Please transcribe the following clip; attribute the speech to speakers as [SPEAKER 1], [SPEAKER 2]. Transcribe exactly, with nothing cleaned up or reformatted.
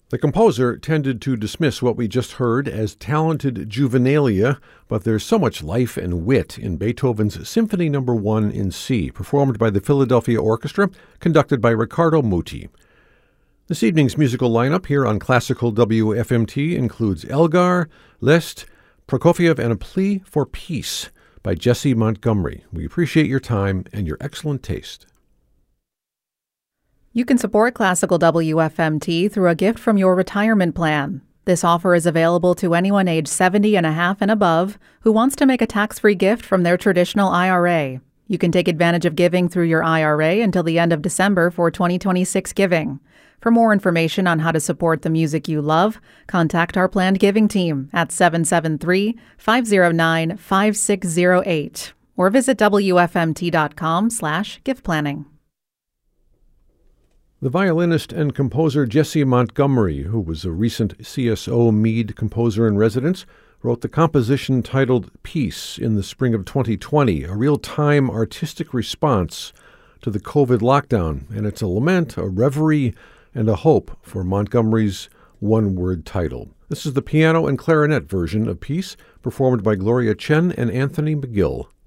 [SPEAKER 1] The composer tended to dismiss what we just heard as talented juvenilia, but there's so much life and wit in Beethoven's Symphony Number one in C, performed by the Philadelphia Orchestra, conducted by Riccardo Muti. This evening's musical lineup here on Classical W F M T includes Elgar, Liszt, Prokofiev, and a Plea for Peace by Jessie Montgomery. We appreciate your time and your excellent taste.
[SPEAKER 2] You can support Classical W F M T through a gift from your retirement plan. This offer is available to anyone age seventy and a half and above who wants to make a tax-free gift from their traditional I R A. You can take advantage of giving through your I R A until the end of December for twenty twenty-six giving. For more information on how to support the music you love, contact our planned giving team at seven seven three, five zero nine, five six zero eight or visit W F M T dot com slash gift planning.
[SPEAKER 1] The violinist and composer Jessie Montgomery, who was a recent C S O Mead Composer-in-Residence, wrote the composition titled Peace in the spring of twenty twenty, a real-time artistic response to the COVID lockdown, and it's a lament, a reverie, and a hope for Montgomery's one-word title. This is the piano and clarinet version of Peace, performed by Gloria Chen and Anthony McGill.